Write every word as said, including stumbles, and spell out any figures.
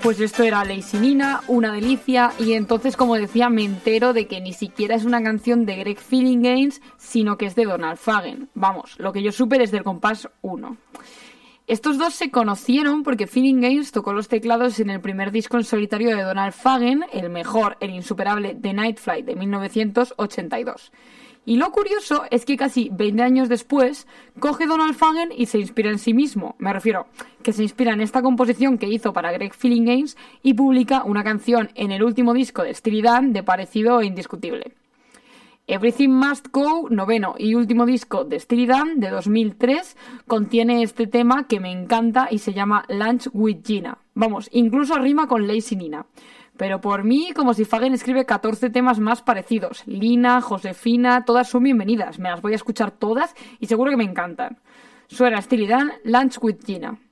Pues esto era Lazy Nina, una delicia, y entonces, como decía, me entero de que ni siquiera es una canción de Greg Feeling Games, sino que es de Donald Fagen. Vamos, lo que yo supe desde el compás uno. Estos dos se conocieron porque Feeling Games tocó los teclados en el primer disco en solitario de Donald Fagen, el mejor, el insuperable The Night Flight de mil novecientos ochenta y dos. Y lo curioso es que casi veinte años después coge Donald Fagen y se inspira en sí mismo. Me refiero que se inspira en esta composición que hizo para Greg Feeling Games y publica una canción en el último disco de Steely Dan de parecido e indiscutible. Everything Must Go, noveno y último disco de Steely Dan de dos mil tres, contiene este tema que me encanta y se llama Lunch with Gina. Vamos, incluso rima con Lazy Nina. Pero por mí, como si Fagen escribe catorce temas más parecidos. Lina, Josefina, todas son bienvenidas. Me las voy a escuchar todas y seguro que me encantan. Suena Steely Dan, Lunch with Gina.